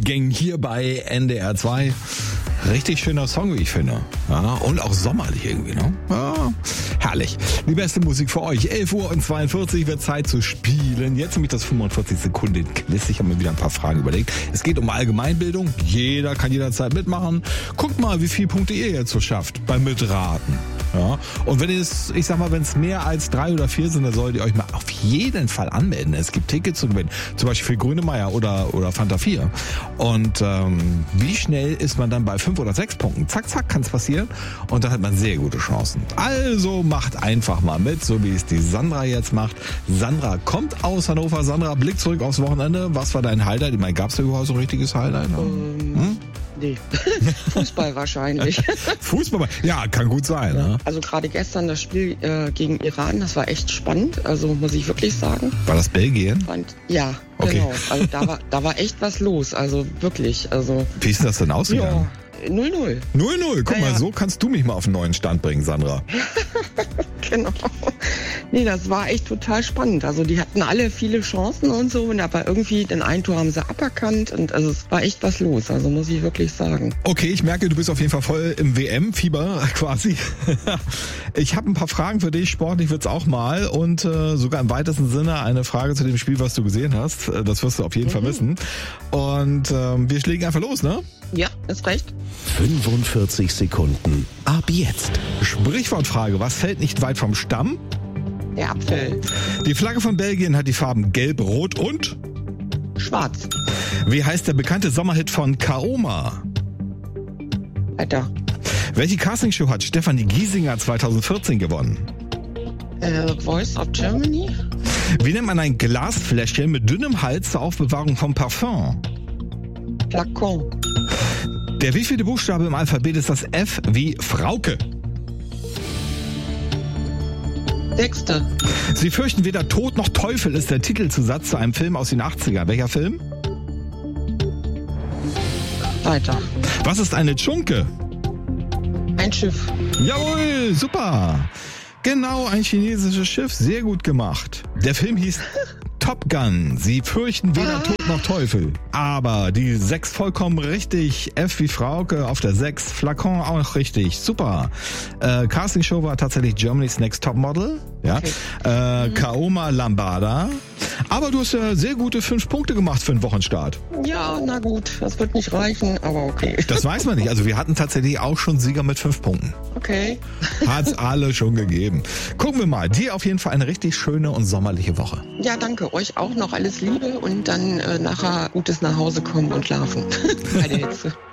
Gang hier bei NDR 2. Richtig schöner Song, wie ich finde. Ja, und auch sommerlich irgendwie, ne? Ja, herrlich. Die beste Musik für euch. 11:42 Uhr wird Zeit zu spielen. Jetzt nämlich das 45 Sekunden Quiz. Ich habe mir wieder ein paar Fragen überlegt. Es geht um Allgemeinbildung. Jeder kann jederzeit mitmachen. Guckt mal, wie viele Punkte ihr jetzt so schafft beim Mitraten. Ja. Und wenn es, ich sag mal, wenn es mehr als 3 oder 4 sind, dann solltet ihr euch mal auf jeden Fall anmelden. Es gibt Tickets zu gewinnen. Zum Beispiel für Grönemeyer oder Fanta 4. Und wie schnell ist man dann bei 5 oder 6 Punkten? Zack, zack, kann es passieren. Und dann hat man sehr gute Chancen. Also macht einfach mal mit, so wie es die Sandra jetzt macht. Sandra kommt aus Hannover. Sandra, Blick zurück aufs Wochenende. Was war dein Highlight? Ich meine, gab es da überhaupt so ein richtiges Highlight? Nee, Fußball wahrscheinlich. Fußball? Ja, kann gut sein. Ne? Also gerade gestern das Spiel gegen Iran, das war echt spannend, also muss ich wirklich sagen. War das Belgien? Ja, okay. Genau. Also da war echt was los, also wirklich. Also, wie ist das denn ausgegangen? Ja. 0-0. 0-0. Guck Ja, mal, so kannst du mich mal auf einen neuen Stand bringen, Sandra. Genau. Nee, das war echt total spannend. Also die hatten alle viele Chancen und so, aber irgendwie den ein Tor haben sie aberkannt und also es war echt was los, also muss ich wirklich sagen. Okay, ich merke, du bist auf jeden Fall voll im WM-Fieber quasi. Ich habe ein paar Fragen für dich, sportlich wird's auch mal und sogar im weitesten Sinne eine Frage zu dem Spiel, was du gesehen hast. Das wirst du auf jeden Fall wissen. Und wir legen einfach los, ne? Ja, ist recht. 45 Sekunden. Ab jetzt. Sprichwortfrage, was fällt nicht weit vom Stamm? Der Apfel. Die Flagge von Belgien hat die Farben Gelb, Rot und? Schwarz. Wie heißt der bekannte Sommerhit von Kaoma? Weiter. Welche Castingshow hat Stefanie Giesinger 2014 gewonnen? Voice of Germany. Wie nennt man ein Glasfläschchen mit dünnem Hals zur Aufbewahrung vom Parfum? Flakon. Der wievielte Buchstabe im Alphabet ist das F wie Frauke? 6. Sie fürchten weder Tod noch Teufel ist der Titelzusatz zu einem Film aus den 80er. Welcher Film? Weiter. Was ist eine Tschunke? Ein Schiff. Jawohl, super. Genau, ein chinesisches Schiff. Sehr gut gemacht. Der Film hieß Top Gun. Sie fürchten weder Tod noch Teufel. Aber die 6 vollkommen richtig. F wie Frauke auf der 6. Flakon auch richtig. Super. Castingshow war tatsächlich Germany's Next Top Model. Ja. Okay. Kaoma Lambada. Aber du hast ja sehr gute 5 Punkte gemacht für den Wochenstart. Ja, na gut. Das wird nicht reichen, aber okay. Das weiß man nicht. Also wir hatten tatsächlich auch schon Sieger mit 5 Punkten. Okay. Hat's alle schon gegeben. Gucken wir mal. Dir auf jeden Fall eine richtig schöne und sommerliche Woche. Ja, danke. Euch auch noch alles Liebe und dann nachher gutes nach Hause kommen und schlafen. Bei der Hitze.